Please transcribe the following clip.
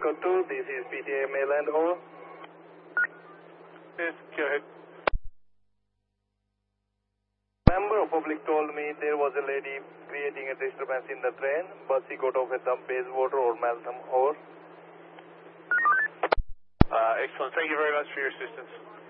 Echo 2, this is PTA mainland, over. Yes, go ahead. Member of public told me there was a lady creating a disturbance in the train, but she got off at the Bayswater or Meltham, over. Excellent. Thank you very much for your assistance.